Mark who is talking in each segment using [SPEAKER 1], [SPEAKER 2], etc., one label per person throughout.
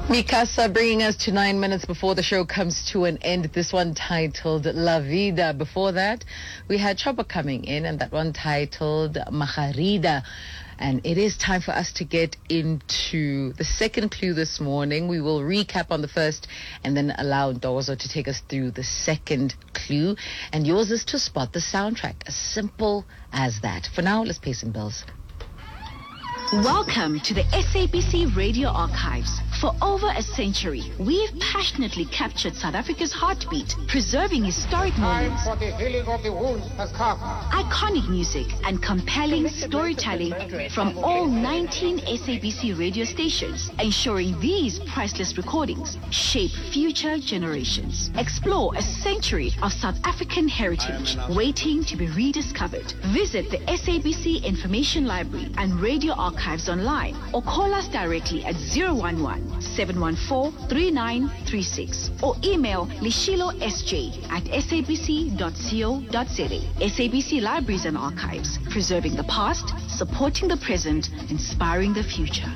[SPEAKER 1] Mikasa bringing us to 9 minutes before the show comes to an end. This one titled La Vida. Before that, we had Chopper coming in, and that one titled Maharida. And it is time for us to get into the second clue this morning. We will recap on the first and then allow Ndozo to take us through the second clue. And yours is to spot the soundtrack. As simple as that. For now, let's pay some bills.
[SPEAKER 2] Welcome to the SABC Radio Archives. For over a century, we've passionately captured South Africa's heartbeat, preserving historic moments,
[SPEAKER 3] Time for the healing of the wounds has come.
[SPEAKER 2] iconic music, and compelling storytelling from all 19 SABC radio stations, ensuring these priceless recordings shape future generations. Explore a century of South African heritage waiting to be rediscovered. Visit the SABC Information Library and Radio Archives online, or call us directly at 011-714-3936 or email lishilosj@sabc.co.za. SABC Libraries and Archives, preserving the past, supporting the present, inspiring the future.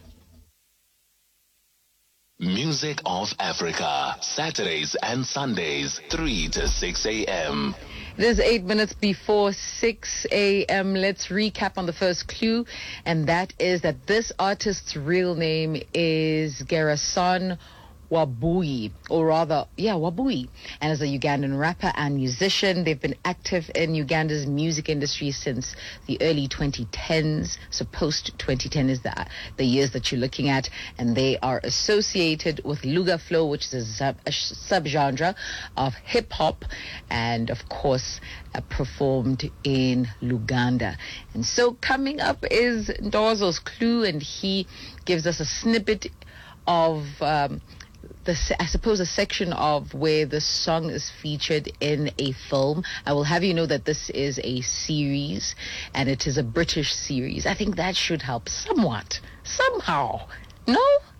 [SPEAKER 4] Music of Africa, Saturdays and Sundays, 3 to 6 a.m.
[SPEAKER 1] It is 8 minutes before 6 a.m. Let's recap on the first clue, and that is that this artist's real name is Gerson Wabui, or rather, Wabui. And as a Ugandan rapper and musician, they've been active in Uganda's music industry since the early 2010s. So post 2010 is the years that you're looking at, and they are associated with Luga Flow, which is a subgenre of hip hop, and of course performed in Luganda. And so coming up is Ndozo's clue, and he gives us a snippet of a section of where the song is featured in a film. I will have you know that this is a series, and it is a British series. I think that should help somewhat, somehow. No?